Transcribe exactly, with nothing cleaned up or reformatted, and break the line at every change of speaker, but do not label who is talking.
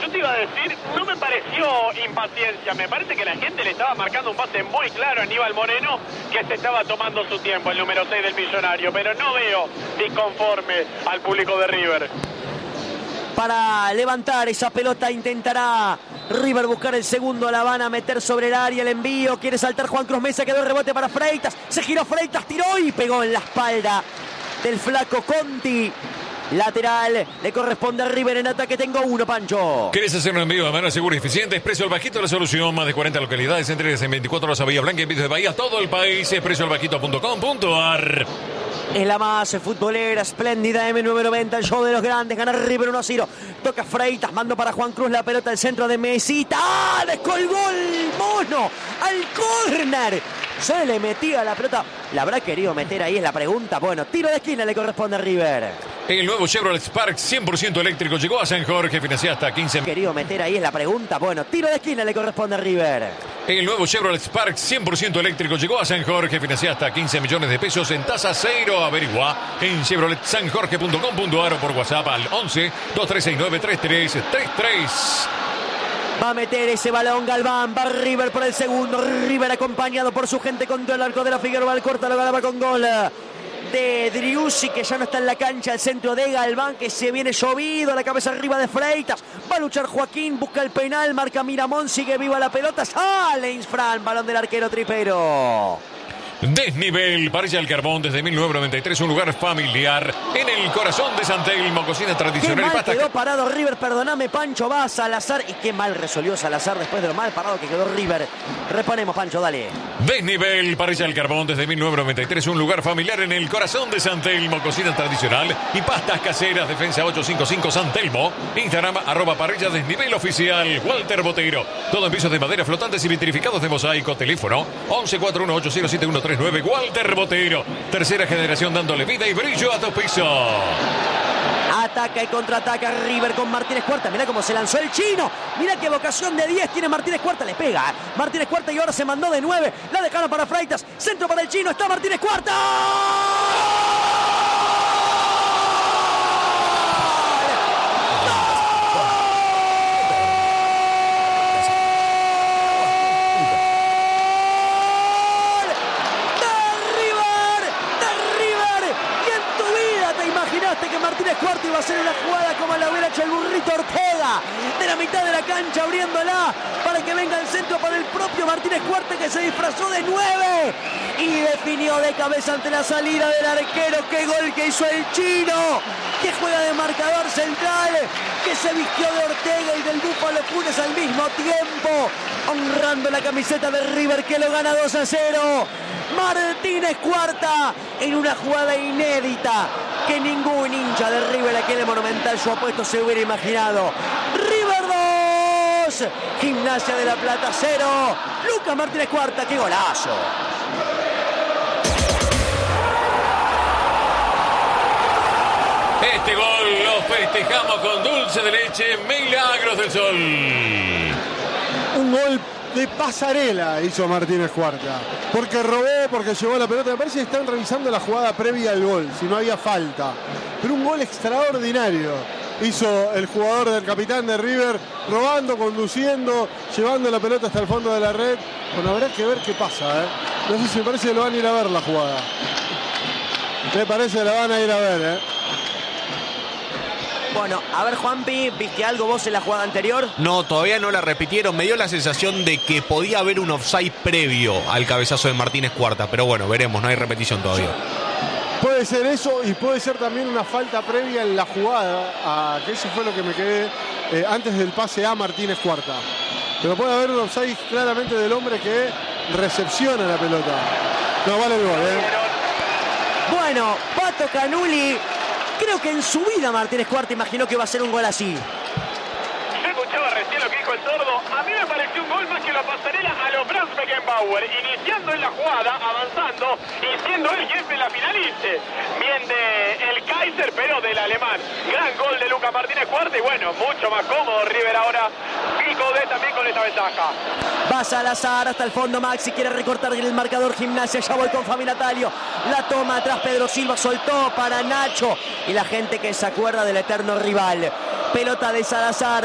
yo te iba a decir, no me pareció impaciencia, me parece que la gente le estaba marcando un pase muy claro a Aníbal Moreno, que se estaba tomando su tiempo, el número seis del Millonario, pero no veo disconforme al público de River.
Para levantar esa pelota intentará River buscar el segundo, la van a meter sobre el área, el envío, quiere saltar Juan Cruz Mesa, quedó el rebote para Freitas, se giró Freitas, tiró y pegó en la espalda del flaco Conti. Lateral, le corresponde a River en ataque, tengo uno, Pancho.
¿Querés hacer un envío de manera segura y eficiente? Es Precio al Bajito la solución, más de cuarenta localidades, entregas en veinticuatro horas a Bahía Blanca, envíos de Bahía, todo el país, es precio al bajito punto com punto ar.
Es la más futbolera, espléndida M nueve noventa, el show de los grandes, gana River uno a cero. Toca Freitas, mando para Juan Cruz, la pelota al centro de Mesita. ¡Ah! Descolgó el mono al córner. Se le metía la pelota. ¿La habrá querido meter ahí? Es la pregunta. Bueno, tiro de esquina le corresponde a River.
El nuevo Chevrolet Spark cien por ciento eléctrico llegó a San Jorge, financia hasta quince.
¿Querido meter ahí? Es la pregunta. Bueno, tiro de esquina le corresponde a River.
El nuevo Chevrolet Spark cien por ciento eléctrico llegó a San Jorge, financia hasta quince millones de pesos en tasa cero. Averigua en chevrolet san jorge punto com punto ar o por WhatsApp al once, dos tres seis nueve, tres tres tres tres.
Va a meter ese balón Galván, va River por el segundo. River acompañado por su gente contra el arco de la Figueroa. El corta lo ganaba con gol de Driussi, que ya no está en la cancha. El centro de Galván, que se viene llovido. La cabeza arriba de Freitas. Va a luchar Joaquín, busca el penal. Marca Miramón, sigue viva la pelota. Sale Insfran, balón del arquero Tripero.
Desnivel, parrilla del carbón desde mil novecientos noventa y tres, un lugar familiar en el corazón de San Telmo, cocina tradicional.
Qué mal
y pasta.
quedó parado River, perdóname Pancho, va a Salazar y qué mal resolvió Salazar después de lo mal parado que quedó River. Reponemos Pancho, dale.
Desnivel, parrilla del carbón desde mil novecientos noventa y tres, un lugar familiar en el corazón de San Telmo, cocina tradicional y pastas caseras, defensa ocho cinco cinco San Telmo, Instagram arroba parrilla desnivel oficial, Walter Botero, todo en pisos de madera flotantes y vitrificados de mosaico, teléfono once cuarenta y uno ocho cero siete uno tres nueve, Walter Botero, tercera generación dándole vida y brillo a tu piso.
Ataca y contraataca River con Martínez Cuarta. Mirá cómo se lanzó el chino. Mirá qué vocación de diez tiene Martínez Cuarta. Le pega Martínez Cuarta y ahora se mandó de nueve. La dejaron para Freitas. Centro para el chino. Está Martínez Cuarta. Que Martínez Cuarta iba a hacer una jugada como la hubiera hecho el burrito Ortega, de la mitad de la cancha abriéndola para que venga el centro para el propio Martínez Cuarta, que se disfrazó de nueve y definió de cabeza ante la salida del arquero. ¡Qué gol que hizo el chino! Que juega de marcador central, que se vistió de Ortega y del Búfalo Funes al mismo tiempo, honrando la camiseta de River, que lo gana dos a cero. Martínez Cuarta en una jugada inédita que ningún hincha de River aquí en el Monumental yo apuesto se hubiera imaginado. River dos, Gimnasia de la Plata cero. Lucas Martínez Cuarta, qué golazo.
Este gol lo festejamos con dulce de leche, Milagros del Sol.
Un gol de pasarela hizo Martínez Cuarta, porque robó, porque llevó la pelota. Me parece que están revisando la jugada previa al gol, si no había falta, pero un gol extraordinario hizo el jugador del capitán de River, robando, conduciendo, llevando la pelota hasta el fondo de la red. Bueno, habrá que ver qué pasa, ¿eh? No sé si me parece que lo van a ir a ver la jugada. Me parece que la van a ir a ver, ¿eh?
Bueno, a ver, Juanpi, ¿viste algo vos en la jugada anterior?
No, todavía no la repitieron. Me dio la sensación de que podía haber un offside previo al cabezazo de Martínez Cuarta, pero bueno, veremos, no hay repetición todavía.
Puede ser eso y puede ser también una falta previa en la jugada, a, que eso fue lo que me quedé eh, antes del pase a Martínez Cuarta. Pero puede haber un offside claramente del hombre que recepciona la pelota. No vale el gol, ¿eh?
Bueno, Pato Canuli, creo que en su vida Martínez Cuarta imaginó que iba a ser un gol así.
Yo escuchaba recién lo que dijo el sordo. A mí me pareció un gol más que la pasarela a los Franz Beckenbauer, iniciando en la jugada, avanzando y siendo él quien la finalice. Bien de el Kaiser, pero del alemán. Gran gol de Lucas Martínez Cuarta y bueno, mucho más cómodo River ahora. Pico de también con esta ventaja.
Va Salazar hasta el fondo, Maxi quiere recortar el marcador. Gimnasia, ya voy con Fabi Natalio. La toma atrás Pedro Silva, soltó para Nacho y la gente que se acuerda del eterno rival. Pelota de Salazar.